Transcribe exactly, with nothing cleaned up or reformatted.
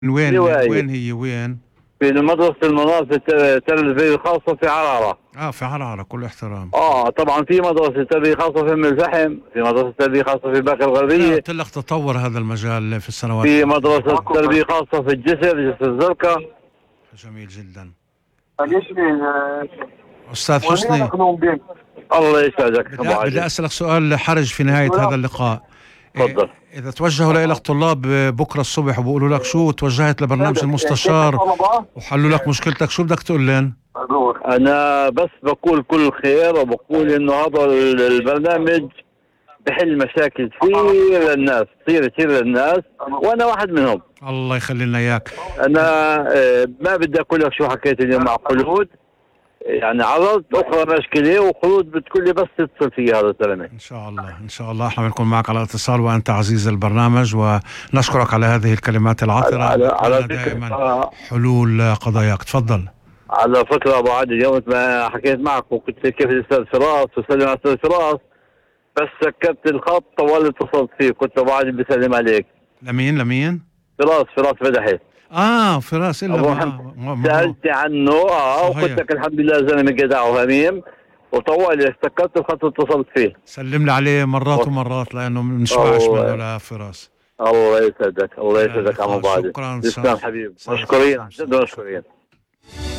من وين رواية وين هي وين؟ في مدرسة المناصب التربية الخاصة في عرعرة. اه في عرعرة، كل احترام. اه طبعا في مدرسة تربية خاصة في ام الفحم، في مدرسة تربية خاصة في باكر انا الغربية، قلت لك تطور هذا المجال في السنوات في الأخيرة. مدرسة تربية خاصة في الجسر، جسر الزرقاء. جميل جدا. آه، أستاذ حسني، الله يسعدك بدي ابو بدي علي. أسألك سؤال حرج في نهاية هذا اللقاء. إيه، تفضل. إذا توجهوا لك طلاب بكرة الصبح وبقولوا لك شو توجهت لبرنامج المستشار وحلوا لك مشكلتك، شو بدك تقول لهم؟ انا بس بقول كل خير، وبقول انه هذا البرنامج بحل مشاكل كثير للناس، كثير كثير للناس، وانا واحد منهم. الله يخلي لنا إياك. انا آه، ما بدي اقول لك شو حكيت اليوم مع خلود، يعني عرضت اخرى مشكله وخلود بتقول لي بس تتصل في هذا الزلمه. إن شاء الله إن شاء الله احنا بنكون معك على اتصال، وأنت عزيز البرنامج، ونشكرك على هذه الكلمات العاطرة. على على دائما فكره حلول قضاياك. تفضل. على فكره ابو عادل، اليوم ما حكيت معك وكنت كيف الاستاذ فراس وسلم على الاستاذ فراس، بس سكرت الخط طوال اتصلت فيه، كنت ابو عادل بسلم عليك. لمين لمين؟ فراس فراس فتحي. اه فراس إلا أبو ما محمد، ما- ما- سألتني عنه اه صحيح. وقلت لك الحمد لله زلمه جدع وهميم، وطوالي استكرت الخط اتصلت فيه. سلم لي عليه مرات ومرات لأنه بنشبعش الله منه لا فراس. الله يسعدك، الله لا يسعدك عم لقاء. ابو عادل. شكرا تسلم سعد. حبيبي، سعد. مشكورين سعد. جدا مشكورين.